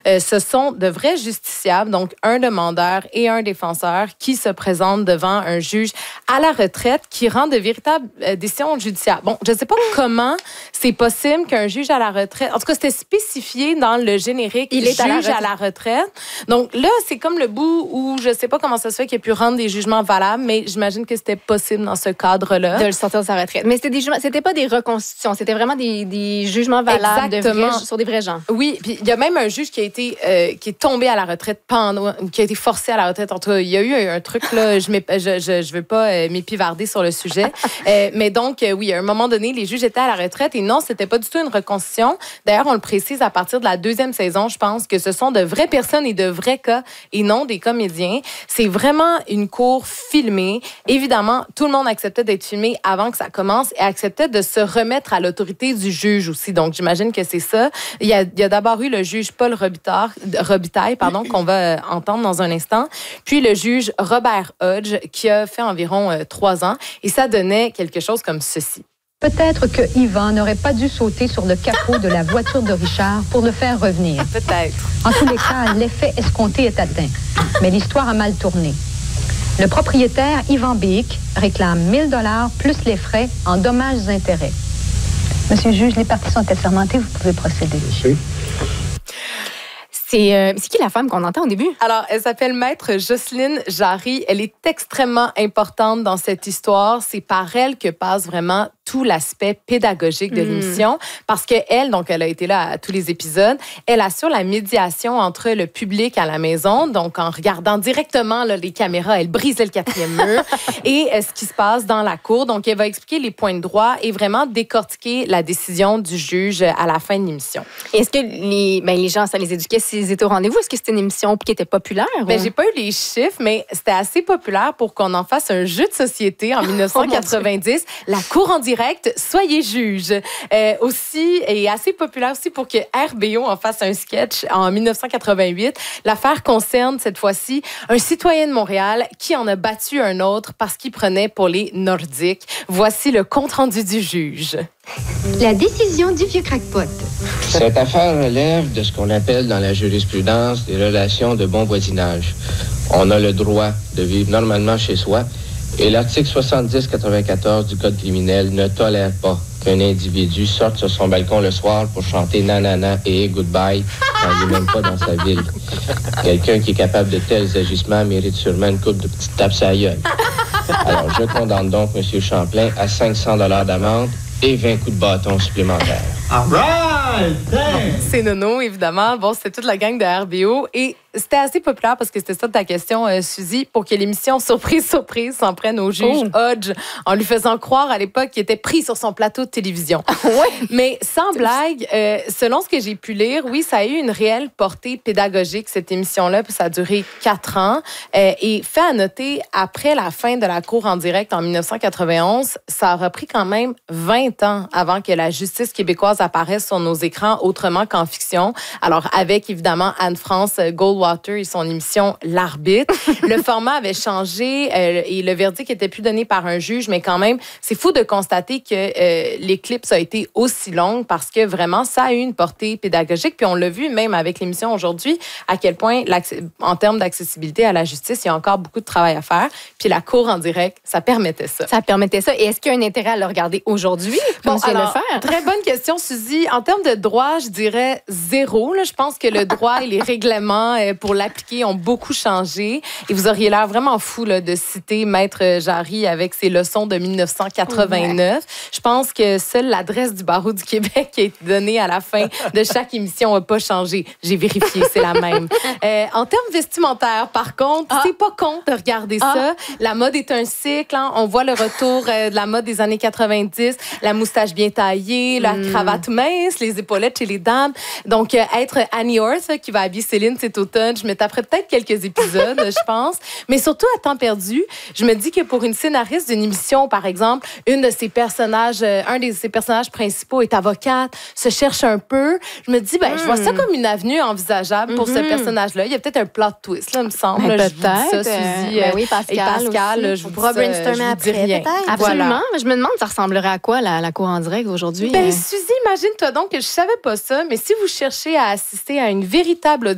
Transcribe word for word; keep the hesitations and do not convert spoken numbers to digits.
Euh, ce sont de vrais justiciables, donc un demandeur et un défenseur qui se présentent devant un juge à la retraite qui rend de véritables euh, décisions judiciaires. Bon, je ne sais pas comment c'est possible qu'un juge à la retraite... En tout cas, c'était spécifié dans le générique. Il est juge à la retraite. à la retraite. Donc là, c'est comme le bout où je ne sais pas comment ça se fait qu'il ait pu rendre des jugements valables, mais j'imagine que c'était possible dans ce cadre-là. De le sortir de sa retraite. Mais c'était des jugements, c'était pas des reconstitutions, c'était vraiment des, des jugements valables de vrais, sur des vrais gens. Oui, puis il y a même un juge qui a été euh, qui est tombé à la retraite pendant, qui a été forcé à la retraite. En tout cas, il y a eu un, un truc là, je ne je, je, je veux pas euh, m'épivarder sur le sujet, euh, mais donc euh, oui, à un moment donné, les juges étaient à la retraite et non, c'était pas du tout une reconstitution. D'ailleurs, on le précise à partir de la deuxième saison, je pense que ce sont de vraies personnes et de vrais cas et non des comédiens. C'est vraiment une cour filmée. Évidemment, tout le monde acceptait d'être filmé avant que ça commence et acceptait de se remettre à l'autorité du juge aussi. Donc, j'imagine que c'est ça. Il y a, il y a d'abord eu le juge Paul Robitaille, Robitaille pardon, qu'on va entendre dans un instant, puis le juge Robert Hodge, qui a fait environ euh, trois ans, et ça donnait quelque chose comme ceci. Peut-être que Yvan n'aurait pas dû sauter sur le capot de la voiture de Richard pour le faire revenir. Peut-être. En tous les cas, l'effet escompté est atteint. Mais l'histoire a mal tourné. Le propriétaire, Yvan Bic, réclame mille dollars plus les frais en dommages et intérêts. Monsieur le juge, les parties sont assermentées, vous pouvez procéder. Merci. C'est, euh, c'est qui la femme qu'on entend au début? Alors, elle s'appelle Maître Jocelyne Jarry. Elle est extrêmement importante dans cette histoire. C'est par elle que passe vraiment tout l'aspect pédagogique de mmh. l'émission, parce qu'elle, donc elle a été là à tous les épisodes, elle assure la médiation entre le public à la maison, donc en regardant directement là, les caméras, elle brise le quatrième mur, et euh, ce qui se passe dans la cour. Donc, elle va expliquer les points de droit et vraiment décortiquer la décision du juge à la fin de l'émission. Est-ce que les, ben, les gens, ça les éduquait s'ils étaient au rendez-vous? Est-ce que c'était une émission qui était populaire? Ben, ou? J'ai pas eu les chiffres, mais c'était assez populaire pour qu'on en fasse un jeu de société en dix-neuf cent quatre-vingt-dix. La cour en direct, soyez juge. Euh, aussi, et assez populaire aussi pour que R B O en fasse un sketch en dix-neuf cent quatre-vingt-huit. L'affaire concerne cette fois-ci un citoyen de Montréal qui en a battu un autre parce qu'il prenait pour les Nordiques. Voici le compte-rendu du juge. La décision du vieux crackpot. Cette affaire relève de ce qu'on appelle dans la jurisprudence des relations de bon voisinage. On a le droit de vivre normalement chez soi et l'article soixante-dix quatre-vingt-quatorze du Code criminel ne tolère pas qu'un individu sorte sur son balcon le soir pour chanter nanana et goodbye quand il n'est même pas dans sa ville. Quelqu'un qui est capable de tels agissements mérite sûrement une coupe de petites tapes à la gueule. Alors, je condamne donc M. Champlain à cinq cents dollars d'amende et vingt coups de bâton supplémentaires. All right! C'est Nono, évidemment. Bon, c'était toute la gang de R B O. Et c'était assez populaire parce que c'était ça ta question, euh, Suzy, pour que l'émission Surprise, Surprise s'en prenne au juge oh. Hodge en lui faisant croire à l'époque qu'il était pris sur son plateau de télévision. Ouais. Mais sans blague, euh, selon ce que j'ai pu lire, oui, ça a eu une réelle portée pédagogique, cette émission-là, puis ça a duré quatre ans. Euh, et fait à noter, après la fin de la cour en direct en dix-neuf cent quatre-vingt-onze, ça aura pris quand même vingt ans avant que la justice québécoise apparaisse sur nos écrans autrement qu'en fiction. Alors, avec évidemment Anne-France Goldwater et son émission L'Arbitre. Le format avait changé euh, et le verdict était plus donné par un juge, mais quand même, c'est fou de constater que euh, l'éclipse a été aussi longue parce que vraiment, ça a eu une portée pédagogique. Puis on l'a vu même avec l'émission aujourd'hui, à quel point, en termes d'accessibilité à la justice, il y a encore beaucoup de travail à faire. Puis la cour en direct, ça permettait ça. Ça permettait ça. Et est-ce qu'il y a un intérêt à le regarder aujourd'hui? Bon, alors, très bonne question, Suzy. En termes de droit, je dirais zéro. Là. Je pense que le droit et les règlements euh, pour l'appliquer ont beaucoup changé. Et vous auriez l'air vraiment fou là, de citer Maître Jarry avec ses leçons de dix-neuf cent quatre-vingt-neuf. Ouais. Je pense que seule l'adresse du barreau du Québec qui a été donnée à la fin de chaque émission n'a pas changé. J'ai vérifié, c'est la même. Euh, en termes vestimentaires, par contre, ah. c'est pas con de regarder ah. ça. La mode est un cycle. Hein. On voit le retour euh, de la mode des années quatre-vingt-dix. La moustache bien taillée, la mm. cravate mince, les épaulettes chez les dames. Donc, euh, être Annie Orth, qui va habiller Céline cet automne, je me taperais peut-être quelques épisodes, je pense. Mais surtout, à temps perdu, je me dis que pour une scénariste d'une émission, par exemple, une de ses personnages, euh, un de ses personnages principaux est avocate, se cherche un peu. Je me dis, ben, mm. je vois ça comme une avenue envisageable pour mm-hmm. ce personnage-là. Il y a peut-être un plot twist, là, me semble. Ben, là, peut-être. Je vous dis ça, Suzy. Ben oui, Pascal. Et Pascal, aussi. je vous On pourra brainstormer après, peut-être. Absolument. Voilà. Je me demande, ça ressemblerait à quoi, la, la cour en direct aujourd'hui? Ben, Suzy, imagine-toi donc que je savais pas ça, mais si vous cherchez à assister à une véritable